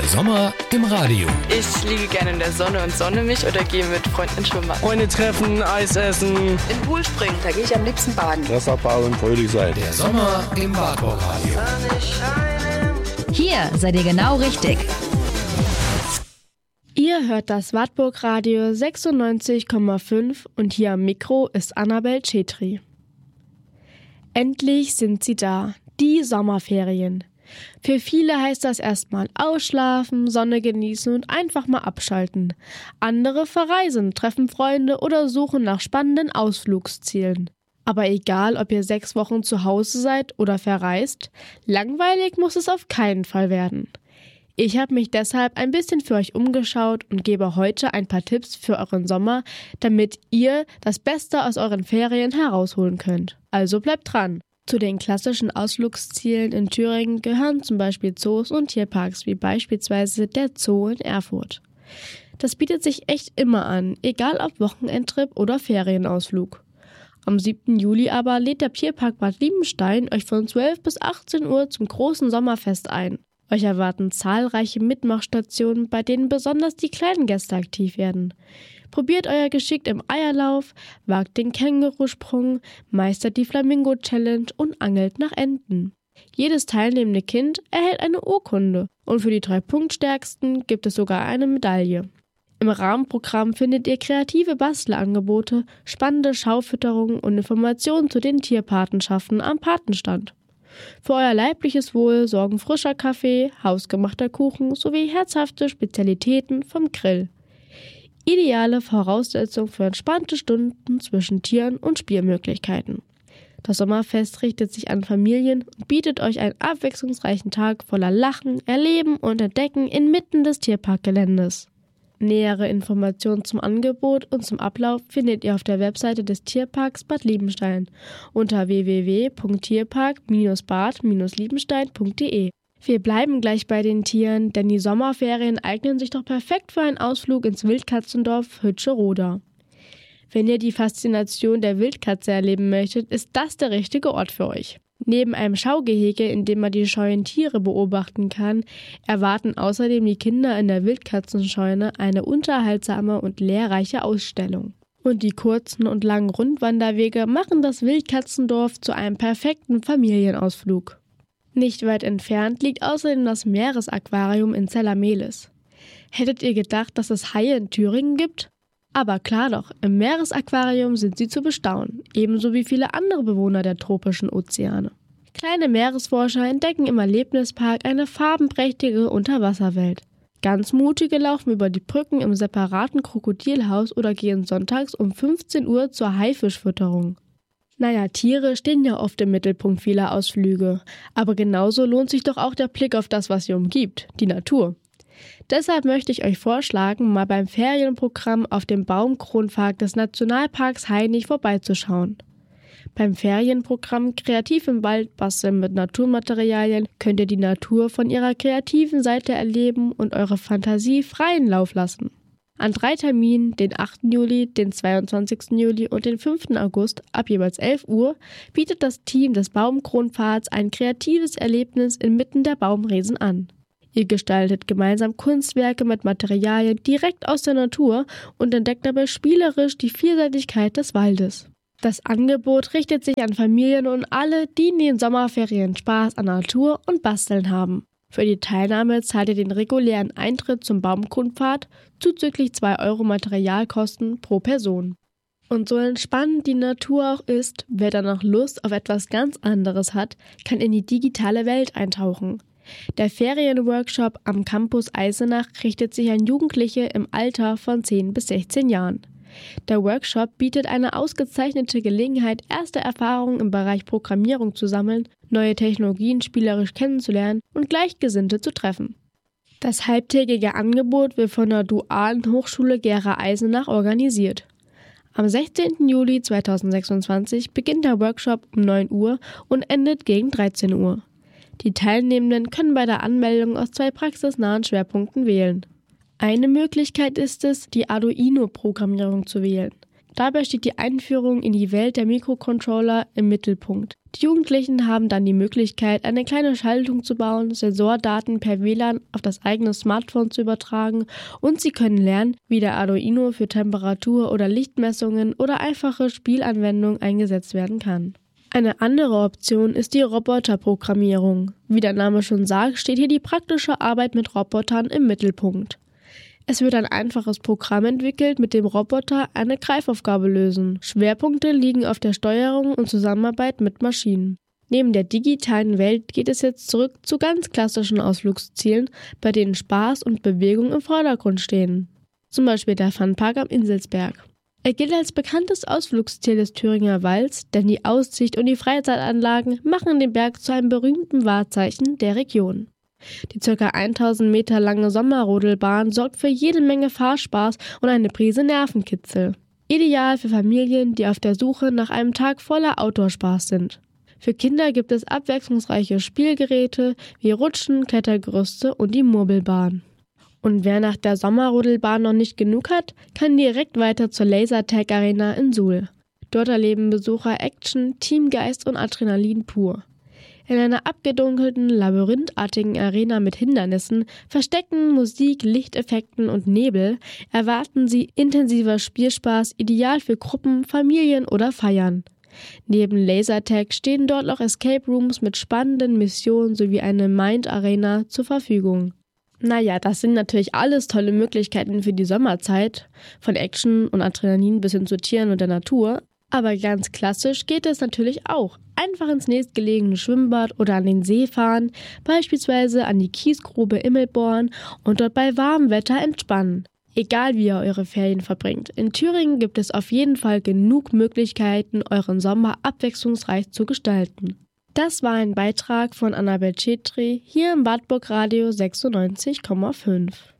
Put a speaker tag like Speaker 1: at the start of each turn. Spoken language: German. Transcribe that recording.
Speaker 1: Sommer im Radio.
Speaker 2: Ich liege gerne in der Sonne und sonne mich oder gehe mit Freunden ins Schwimmbad.
Speaker 3: Freunde treffen, Eis essen.
Speaker 4: In den Pool springen, da gehe ich am liebsten baden.
Speaker 5: Wasserball und fröhlich sein.
Speaker 1: Der Sommer im Wartburg Radio.
Speaker 6: Hier seid ihr genau richtig.
Speaker 7: Ihr hört das Wartburg Radio 96,5 und hier am Mikro ist Annabel Chetri. Endlich sind sie da, die Sommerferien. Für viele heißt das erstmal ausschlafen, Sonne genießen und einfach mal abschalten. Andere verreisen, treffen Freunde oder suchen nach spannenden Ausflugszielen. Aber egal, ob ihr 6 Wochen zu Hause seid oder verreist, langweilig muss es auf keinen Fall werden. Ich habe mich deshalb ein bisschen für euch umgeschaut und gebe heute ein paar Tipps für euren Sommer, damit ihr das Beste aus euren Ferien herausholen könnt. Also bleibt dran! Zu den klassischen Ausflugszielen in Thüringen gehören zum Beispiel Zoos und Tierparks, wie beispielsweise der Zoo in Erfurt. Das bietet sich echt immer an, egal ob Wochenendtrip oder Ferienausflug. Am 7. Juli aber lädt der Tierpark Bad Liebenstein euch von 12 bis 18 Uhr zum großen Sommerfest ein. Euch erwarten zahlreiche Mitmachstationen, bei denen besonders die kleinen Gäste aktiv werden. Probiert euer Geschick im Eierlauf, wagt den Kängurusprung, meistert die Flamingo-Challenge und angelt nach Enten. Jedes teilnehmende Kind erhält eine Urkunde und für die 3 Punktstärksten gibt es sogar eine Medaille. Im Rahmenprogramm findet ihr kreative Bastelangebote, spannende Schaufütterungen und Informationen zu den Tierpatenschaften am Patenstand. Für euer leibliches Wohl sorgen frischer Kaffee, hausgemachter Kuchen sowie herzhafte Spezialitäten vom Grill. Ideale Voraussetzung für entspannte Stunden zwischen Tieren und Spielmöglichkeiten. Das Sommerfest richtet sich an Familien und bietet euch einen abwechslungsreichen Tag voller Lachen, Erleben und Entdecken inmitten des Tierparkgeländes. Nähere Informationen zum Angebot und zum Ablauf findet ihr auf der Webseite des Tierparks Bad Liebenstein unter www.tierpark-bad-liebenstein.de. Wir bleiben gleich bei den Tieren, denn die Sommerferien eignen sich doch perfekt für einen Ausflug ins Wildkatzendorf Hütsche-Roda. Wenn ihr die Faszination der Wildkatze erleben möchtet, ist das der richtige Ort für euch. Neben einem Schaugehege, in dem man die scheuen Tiere beobachten kann, erwarten außerdem die Kinder in der Wildkatzenscheune eine unterhaltsame und lehrreiche Ausstellung. Und die kurzen und langen Rundwanderwege machen das Wildkatzendorf zu einem perfekten Familienausflug. Nicht weit entfernt liegt außerdem das Meeresaquarium in Zellamelis. Hättet ihr gedacht, dass es Haie in Thüringen gibt? Aber klar doch, im Meeresaquarium sind sie zu bestaunen, ebenso wie viele andere Bewohner der tropischen Ozeane. Kleine Meeresforscher entdecken im Erlebnispark eine farbenprächtige Unterwasserwelt. Ganz mutige laufen über die Brücken im separaten Krokodilhaus oder gehen sonntags um 15 Uhr zur Haifischfütterung. Naja, Tiere stehen ja oft im Mittelpunkt vieler Ausflüge, aber genauso lohnt sich doch auch der Blick auf das, was sie umgibt, die Natur. Deshalb möchte ich euch vorschlagen, mal beim Ferienprogramm auf dem Baumkronpark des Nationalparks Hainich vorbeizuschauen. Beim Ferienprogramm Kreativ im Wald basteln mit Naturmaterialien könnt ihr die Natur von ihrer kreativen Seite erleben und eure Fantasie freien Lauf lassen. An 3 Terminen, den 8. Juli, den 22. Juli und den 5. August ab jeweils 11 Uhr, bietet das Team des Baumkronpfads ein kreatives Erlebnis inmitten der Baumriesen an. Ihr gestaltet gemeinsam Kunstwerke mit Materialien direkt aus der Natur und entdeckt dabei spielerisch die Vielseitigkeit des Waldes. Das Angebot richtet sich an Familien und alle, die in den Sommerferien Spaß an Natur und Basteln haben. Für die Teilnahme zahlt ihr den regulären Eintritt zum Baumkronpfad zuzüglich 2 Euro Materialkosten pro Person. Und so entspannend die Natur auch ist, wer danach Lust auf etwas ganz anderes hat, kann in die digitale Welt eintauchen. Der Ferienworkshop am Campus Eisenach richtet sich an Jugendliche im Alter von 10 bis 16 Jahren. Der Workshop bietet eine ausgezeichnete Gelegenheit, erste Erfahrungen im Bereich Programmierung zu sammeln, neue Technologien spielerisch kennenzulernen und Gleichgesinnte zu treffen. Das halbtägige Angebot wird von der Dualen Hochschule Gera Eisenach organisiert. Am 16. Juli 2026 beginnt der Workshop um 9 Uhr und endet gegen 13 Uhr. Die Teilnehmenden können bei der Anmeldung aus 2 praxisnahen Schwerpunkten wählen. Eine Möglichkeit ist es, die Arduino-Programmierung zu wählen. Dabei steht die Einführung in die Welt der Mikrocontroller im Mittelpunkt. Die Jugendlichen haben dann die Möglichkeit, eine kleine Schaltung zu bauen, Sensordaten per WLAN auf das eigene Smartphone zu übertragen und sie können lernen, wie der Arduino für Temperatur- oder Lichtmessungen oder einfache Spielanwendungen eingesetzt werden kann. Eine andere Option ist die Roboterprogrammierung. Wie der Name schon sagt, steht hier die praktische Arbeit mit Robotern im Mittelpunkt. Es wird ein einfaches Programm entwickelt, mit dem Roboter eine Greifaufgabe lösen. Schwerpunkte liegen auf der Steuerung und Zusammenarbeit mit Maschinen. Neben der digitalen Welt geht es jetzt zurück zu ganz klassischen Ausflugszielen, bei denen Spaß und Bewegung im Vordergrund stehen. Zum Beispiel der Funpark am Inselsberg. Er gilt als bekanntes Ausflugsziel des Thüringer Walds, denn die Aussicht und die Freizeitanlagen machen den Berg zu einem berühmten Wahrzeichen der Region. Die ca. 1000 Meter lange Sommerrodelbahn sorgt für jede Menge Fahrspaß und eine Prise Nervenkitzel. Ideal für Familien, die auf der Suche nach einem Tag voller Outdoor-Spaß sind. Für Kinder gibt es abwechslungsreiche Spielgeräte wie Rutschen, Klettergerüste und die Murmelbahn. Und wer nach der Sommerrodelbahn noch nicht genug hat, kann direkt weiter zur Lasertag Arena in Suhl. Dort erleben Besucher Action, Teamgeist und Adrenalin pur. In einer abgedunkelten, labyrinthartigen Arena mit Hindernissen, Verstecken, Musik, Lichteffekten und Nebel erwarten sie intensiver Spielspaß, ideal für Gruppen, Familien oder Feiern. Neben Lasertag stehen dort auch Escape Rooms mit spannenden Missionen sowie eine Mind Arena zur Verfügung. Naja, das sind natürlich alles tolle Möglichkeiten für die Sommerzeit, von Action und Adrenalin bis hin zu Tieren und der Natur. Aber ganz klassisch geht es natürlich auch. Einfach ins nächstgelegene Schwimmbad oder an den See fahren, beispielsweise an die Kiesgrube Immelborn und dort bei warmem Wetter entspannen. Egal wie ihr eure Ferien verbringt, in Thüringen gibt es auf jeden Fall genug Möglichkeiten, euren Sommer abwechslungsreich zu gestalten. Das war ein Beitrag von Annabel Chetri hier im Wartburg Radio 96,5.